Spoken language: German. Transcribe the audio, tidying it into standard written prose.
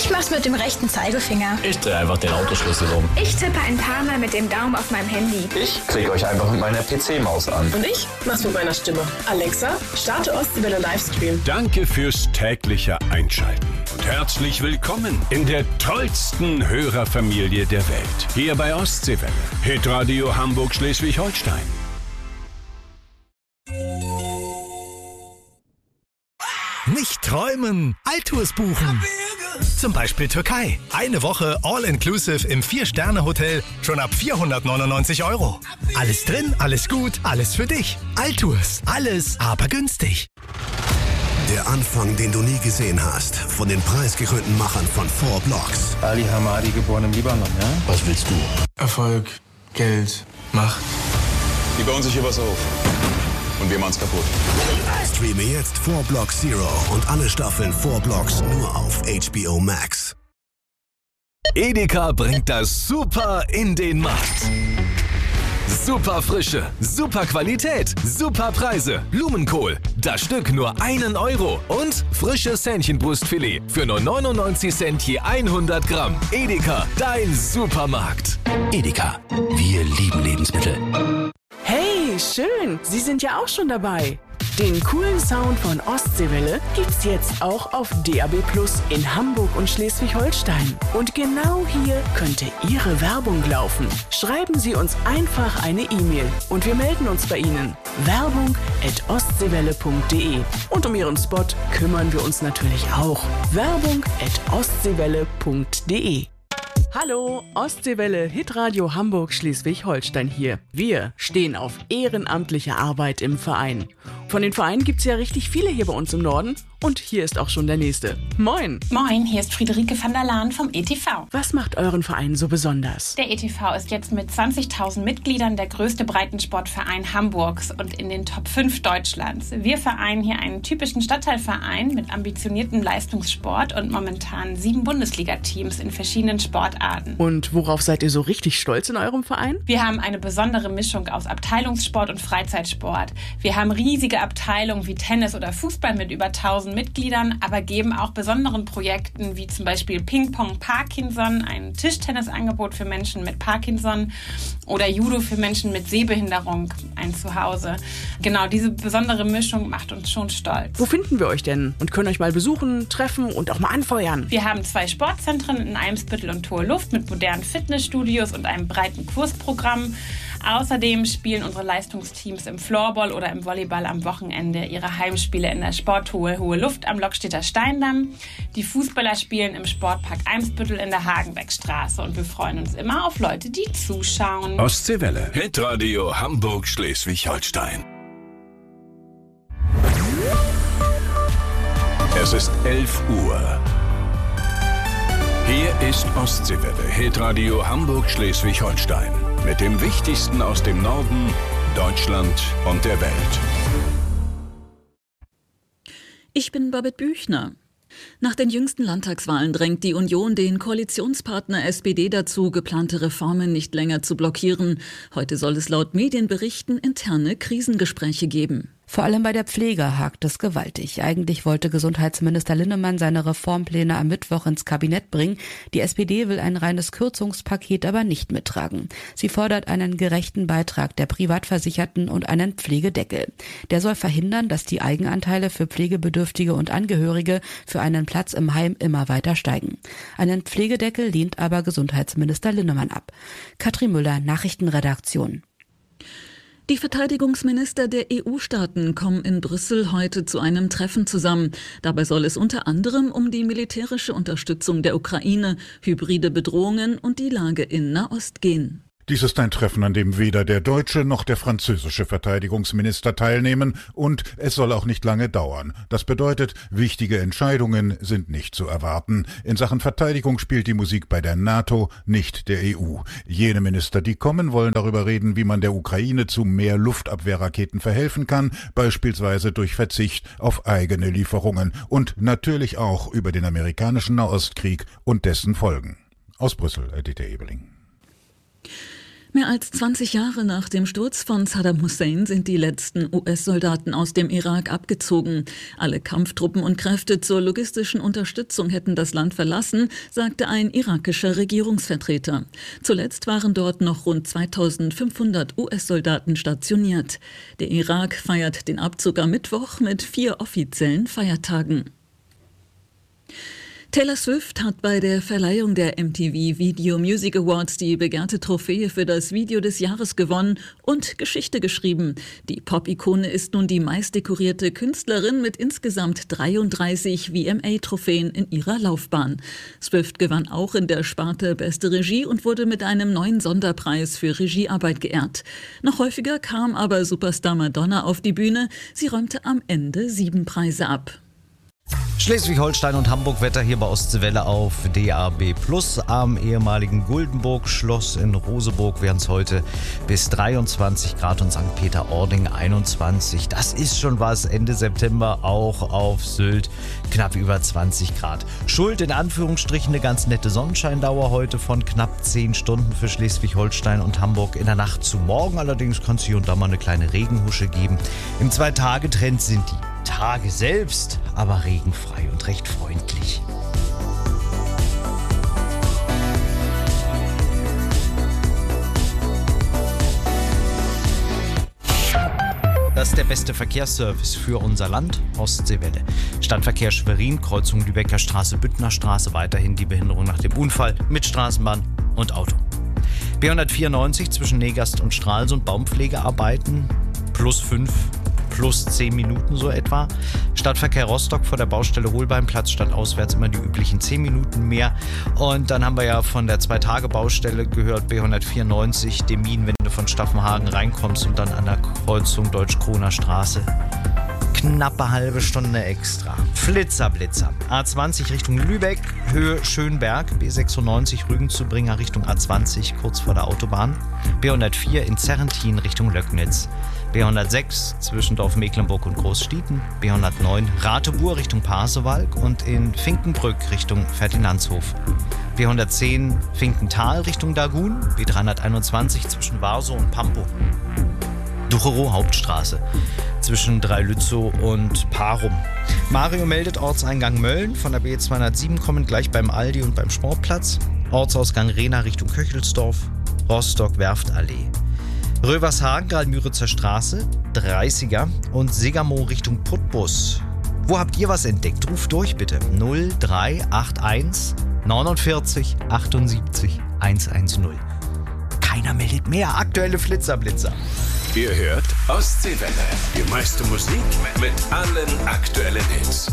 Ich mach's mit dem rechten Zeigefinger. Ich drehe einfach den Autoschlüssel um. Ich tippe ein paar Mal mit dem Daumen auf meinem Handy. Ich klicke euch einfach mit meiner PC-Maus an. Und ich mach's mit meiner Stimme. Alexa, starte Ostseewelle Livestream. Danke fürs tägliche Einschalten. Und herzlich willkommen in der tollsten Hörerfamilie der Welt. Hier bei Ostseewelle. Hitradio Hamburg-Schleswig-Holstein. Nicht träumen, Altours buchen. Zum Beispiel Türkei. Eine Woche All-Inclusive im 4-Sterne-Hotel schon ab 499 €. Alles drin, alles gut, alles für dich. Altours. Alles, aber günstig. Der Anfang, den du nie gesehen hast. Von den preisgekrönten Machern von 4 Blocks. Ali Hamadi, geboren im Libanon, ja? Was willst du? Erfolg, Geld, Macht. Die bauen sich hier was auf. Und wir machen's kaputt. Streame jetzt 4 Blocks Zero und alle Staffeln 4 Blocks nur auf HBO Max. Edeka bringt das Super in den Markt. Super Frische, super Qualität, super Preise. Blumenkohl, das Stück nur 1 € und frisches Hähnchenbrustfilet für nur 99 Cent je 100 Gramm. Edeka, dein Supermarkt. Edeka, wir lieben Lebensmittel. Hey, schön, Sie sind ja auch schon dabei. Den coolen Sound von Ostseewelle gibt's jetzt auch auf DAB+ in Hamburg und Schleswig-Holstein. Und genau hier könnte Ihre Werbung laufen. Schreiben Sie uns einfach eine E-Mail und wir melden uns bei Ihnen. Werbung@ostseewelle.de. Und um Ihren Spot kümmern wir uns natürlich auch. Werbung@ostseewelle.de. Hallo, Ostseewelle, Hitradio Hamburg Schleswig-Holstein hier. Wir stehen auf ehrenamtliche Arbeit im Verein. Von den Vereinen gibt's ja richtig viele hier bei uns im Norden. Und hier ist auch schon der nächste. Moin! Moin, hier ist Friederike van der Laan vom ETV. Was macht euren Verein so besonders? Der ETV ist jetzt mit 20.000 Mitgliedern der größte Breitensportverein Hamburgs und in den Top 5 Deutschlands. Wir vereinen hier einen typischen Stadtteilverein mit ambitioniertem Leistungssport und momentan 7 Bundesliga-Teams in verschiedenen Sportarten. Und worauf seid ihr so richtig stolz in eurem Verein? Wir haben eine besondere Mischung aus Abteilungssport und Freizeitsport. Wir haben riesige Abteilungen wie Tennis oder Fußball mit über 1000 Mitgliedern, aber geben auch besonderen Projekten wie zum Beispiel Ping-Pong Parkinson, ein Tischtennisangebot für Menschen mit Parkinson oder Judo für Menschen mit Sehbehinderung, ein Zuhause. Genau, diese besondere Mischung macht uns schon stolz. Wo finden wir euch denn und können euch mal besuchen, treffen und auch mal anfeuern? Wir haben 2 Sportzentren in Eimsbüttel und Hohe Luft mit modernen Fitnessstudios und einem breiten Kursprogramm. Außerdem spielen unsere Leistungsteams im Floorball oder im Volleyball am Wochenende ihre Heimspiele in der Sporthalle Hohe Luft am Lockstedter Steindamm. Die Fußballer spielen im Sportpark Eimsbüttel in der Hagenbeckstraße und wir freuen uns immer auf Leute, die zuschauen. Ostseewelle, Hitradio Hamburg-Schleswig-Holstein. Es ist 11 Uhr. Hier ist Ostseewelle, Hitradio Hamburg-Schleswig-Holstein. Mit dem Wichtigsten aus dem Norden, Deutschland und der Welt. Ich bin Babette Büchner. Nach den jüngsten Landtagswahlen drängt die Union den Koalitionspartner SPD dazu, geplante Reformen nicht länger zu blockieren. Heute soll es laut Medienberichten interne Krisengespräche geben. Vor allem bei der Pflege hakt es gewaltig. Eigentlich wollte Gesundheitsminister Linnemann seine Reformpläne am Mittwoch ins Kabinett bringen. Die SPD will ein reines Kürzungspaket aber nicht mittragen. Sie fordert einen gerechten Beitrag der Privatversicherten und einen Pflegedeckel. Der soll verhindern, dass die Eigenanteile für Pflegebedürftige und Angehörige für einen Platz im Heim immer weiter steigen. Einen Pflegedeckel lehnt aber Gesundheitsminister Linnemann ab. Katrin Müller, Nachrichtenredaktion. Die Verteidigungsminister der EU-Staaten kommen in Brüssel heute zu einem Treffen zusammen. Dabei soll es unter anderem um die militärische Unterstützung der Ukraine, hybride Bedrohungen und die Lage in Nahost gehen. Dies ist ein Treffen, an dem weder der deutsche noch der französische Verteidigungsminister teilnehmen und es soll auch nicht lange dauern. Das bedeutet, wichtige Entscheidungen sind nicht zu erwarten. In Sachen Verteidigung spielt die Musik bei der NATO, nicht der EU. Jene Minister, die kommen, wollen darüber reden, wie man der Ukraine zu mehr Luftabwehrraketen verhelfen kann, beispielsweise durch Verzicht auf eigene Lieferungen und natürlich auch über den amerikanischen Nahostkrieg und dessen Folgen. Aus Brüssel, Dieter Ebeling. Mehr als 20 Jahre nach dem Sturz von Saddam Hussein sind die letzten US-Soldaten aus dem Irak abgezogen. Alle Kampftruppen und Kräfte zur logistischen Unterstützung hätten das Land verlassen, sagte ein irakischer Regierungsvertreter. Zuletzt waren dort noch rund 2500 US-Soldaten stationiert. Der Irak feiert den Abzug am Mittwoch mit 4 offiziellen Feiertagen. Taylor Swift hat bei der Verleihung der MTV Video Music Awards die begehrte Trophäe für das Video des Jahres gewonnen und Geschichte geschrieben. Die Pop-Ikone ist nun die meistdekorierte Künstlerin mit insgesamt 33 VMA-Trophäen in ihrer Laufbahn. Swift gewann auch in der Sparte Beste Regie und wurde mit einem neuen Sonderpreis für Regiearbeit geehrt. Noch häufiger kam aber Superstar Madonna auf die Bühne. Sie räumte am Ende 7 Preise ab. Schleswig-Holstein und Hamburg-Wetter hier bei Ostseewelle auf DAB+. Am ehemaligen Guldenburg-Schloss in Roseburg wären es heute bis 23 Grad und St. Peter-Ording 21. Das ist schon was. Ende September auch auf Sylt knapp über 20 Grad. Schuld in Anführungsstrichen eine ganz nette Sonnenscheindauer heute von knapp 10 Stunden für Schleswig-Holstein und Hamburg. In der Nacht zu morgen allerdings kann es hier und da mal eine kleine Regenhusche geben. Im 2-Tage-Trend sind die Tage selbst aber regenfrei und recht freundlich. Das ist der beste Verkehrsservice für unser Land, Ostseewelle. Stadtverkehr Schwerin, Kreuzung Lübecker Straße, Büttner Straße, weiterhin die Behinderung nach dem Unfall mit Straßenbahn und Auto. B194 zwischen Negast und Stralsund, Baumpflegearbeiten, +5, +10 Minuten so etwa. Stadtverkehr Rostock vor der Baustelle Holbeinplatz stadtauswärts immer die üblichen 10 Minuten mehr. Und dann haben wir ja von der 2-Tage-Baustelle gehört, B194, Demin, wenn du von Staffenhagen reinkommst und dann an der Kreuzung Deutsch-Kroner Straße. Knappe halbe Stunde extra. Flitzer. A20 Richtung Lübeck, Höhe Schönberg. B96 Rügen-zu-Bringer Richtung A20, kurz vor der Autobahn. B104 in Zerrentin Richtung Löcknitz. B106 zwischen Dorf Mecklenburg und Großstieten. B109 Ratebuhr Richtung Pasewalk und in Finkenbrück Richtung Ferdinandshof. B110 Finkental Richtung Dagun. B321 zwischen Warsow und Pampo. Ducherow Hauptstraße zwischen Dreilützow und Parum. Mario meldet Ortseingang Mölln von der B207 kommend gleich beim Aldi und beim Sportplatz. Ortsausgang Rehna Richtung Köchelsdorf. Rostock Werftallee. Rövershagen Gralmüritzer Straße 30er und Segermow Richtung Putbus. Wo habt ihr was entdeckt? Ruft durch bitte. 0381 49 78 110. Keiner meldet mehr. Aktuelle Flitzer-Blitzer. Ihr hört Ostseewelle. Die meiste Musik mit allen aktuellen Hits.